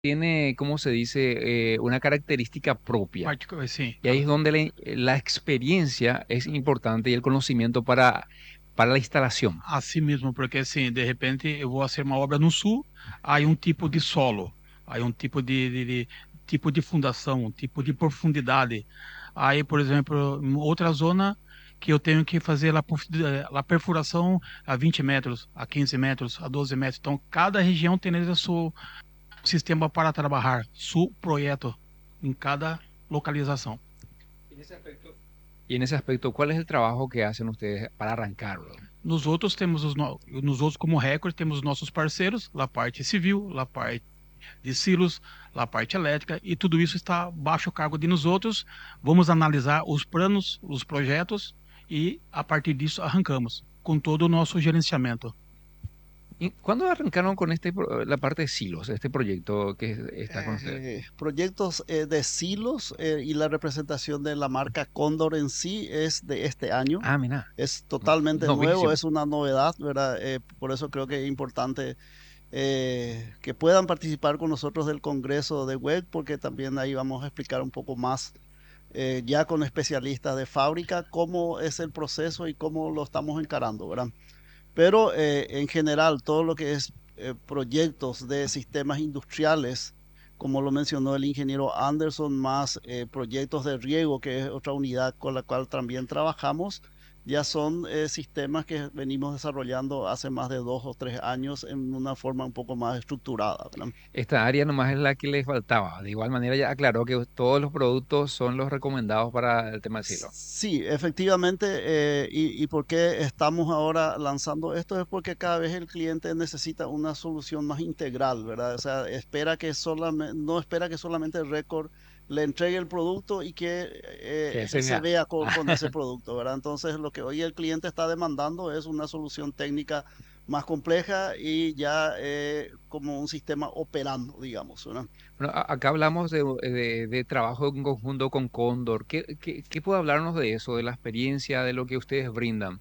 tiene, ¿cómo se dice? Una característica propia. Sí, Y ahí es donde la experiencia es importante y el conocimiento para la instalación. assim mesmo, porque assim, de repente eu vou fazer uma obra no sul, aí um tipo de solo, aí um tipo tipo de fundação, um tipo de profundidade. Aí, por exemplo, em outra zona que eu tenho que fazer a perfuração a 20 metros, a 15 metros, a 12 metros. Então, cada região tem o seu sistema para trabalhar, su projeto em cada localização. Y en ese aspecto, ¿cuál es el trabajo que hacen ustedes para arrancarlo? Nos outros temos nos outros como recorde temos os nossos parceiros, a parte civil, a parte de silos, a parte elétrica e tudo isso está baixo cargo de nós outros. Vamos analisar os planos, os projetos e a partir disso arrancamos com todo o nosso gerenciamento. ¿Y cuándo arrancaron con la parte de silos, este proyecto que está con ustedes? Proyectos de silos y la representación de la marca Cóndor en sí es de este año. Ah, mira, Es totalmente nuevo, novísimo. es una novedad, ¿verdad? Por eso creo que es importante que puedan participar con nosotros del Congreso de WEC, porque también ahí vamos a explicar un poco más, ya con especialistas de fábrica, cómo es el proceso y cómo lo estamos encarando, ¿verdad? Pero en general, todo lo que es proyectos de sistemas industriales, como lo mencionó el ingeniero Anderson, más proyectos de riego, que es otra unidad con la cual también trabajamos, ya son sistemas que venimos desarrollando hace más de 2 o 3 años en una forma un poco más estructurada, ¿verdad? Esta área nomás es la que les faltaba. De igual manera ya aclaró que todos los productos son los recomendados para el tema del silo. Sí, efectivamente, y por qué estamos ahora lanzando esto es porque cada vez el cliente necesita una solución más integral, ¿verdad? O sea, no espera que solamente el récord le entregue el producto y que Que él se se vea. vea con ese producto, ¿verdad? Entonces, lo que hoy el cliente está demandando es una solución técnica más compleja y ya como un sistema operando, digamos, ¿verdad? Bueno, acá hablamos de trabajo en conjunto con Cóndor. ¿Qué puede hablarnos de eso, de la experiencia, de lo que ustedes brindan?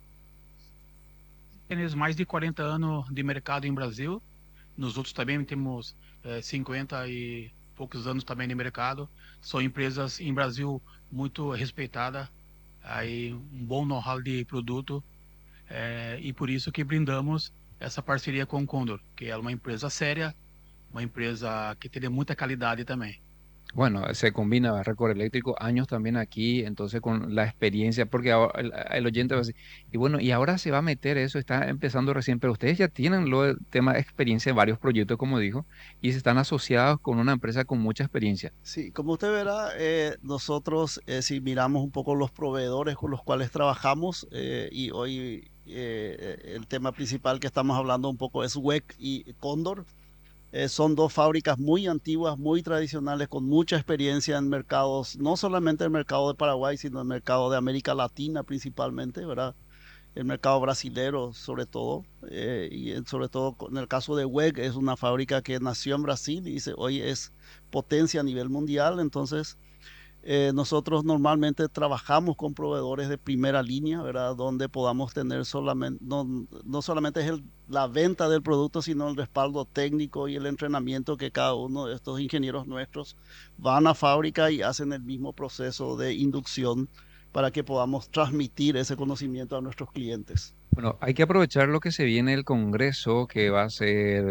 Temos mais de 40 anos de mercado em Brasil. Nos outros também temos 50 e poucos anos também de mercado. São empresas em Brasil muito respeitadas, aí um bom know-how de produto e por isso que brindamos essa parceria com o Condor, que é uma empresa séria, uma empresa que tem muita qualidade também. Bueno, se combina récord eléctrico, años también aquí, entonces con la experiencia, porque ahora el oyente va a decir, y bueno, y ahora se va a meter eso, está empezando recién, pero ustedes ya tienen lo del tema de experiencia en varios proyectos, como dijo, y se están asociados con una empresa con mucha experiencia. Sí, como usted verá, nosotros si miramos un poco los proveedores con los cuales trabajamos y hoy el tema principal que estamos hablando un poco es WEC y Cóndor. Son dos fábricas muy antiguas, muy tradicionales, con mucha experiencia en mercados, no solamente el mercado de Paraguay, sino el mercado de América Latina principalmente, ¿verdad? El mercado brasilero sobre todo, sobre todo en el caso de WEG, es una fábrica que nació en Brasil y hoy es potencia a nivel mundial, entonces nosotros normalmente trabajamos con proveedores de primera línea, ¿verdad? Donde podamos tener solamente, no solamente es la venta del producto, sino el respaldo técnico y el entrenamiento que cada uno de estos ingenieros nuestros van a fábrica y hacen el mismo proceso de inducción para que podamos transmitir ese conocimiento a nuestros clientes. Bueno, hay que aprovechar lo que se viene el Congreso, que va a ser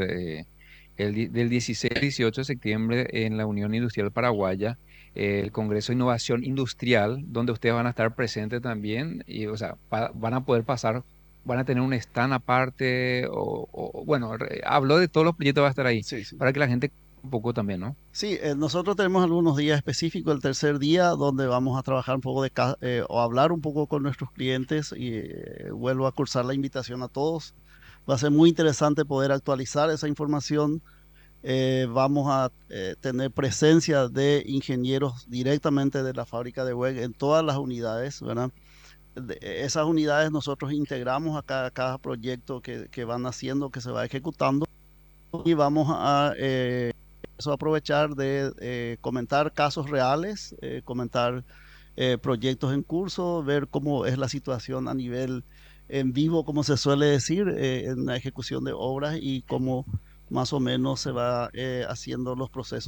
del 16 al 18 de septiembre en la Unión Industrial Paraguaya, el Congreso de Innovación Industrial, donde ustedes van a estar presentes también, y o sea, van a poder pasar, van a tener un stand aparte, bueno, habló de todos los proyectos que va a estar ahí, Sí, sí. para que la gente un poco también, ¿no? Sí, nosotros tenemos algunos días específicos, el tercer día, donde vamos a trabajar un poco o hablar un poco con nuestros clientes y vuelvo a cursar la invitación a todos. Va a ser muy interesante poder actualizar esa información. Vamos a tener presencia de ingenieros directamente de la fábrica de WEG en todas las unidades, ¿verdad? Esas unidades nosotros integramos a cada proyecto que van haciendo, que se va ejecutando y vamos a eso aprovechar de comentar casos reales, comentar proyectos en curso, ver cómo es la situación a nivel en vivo, como se suele decir, en la ejecución de obras y cómo más o menos se va haciendo los procesos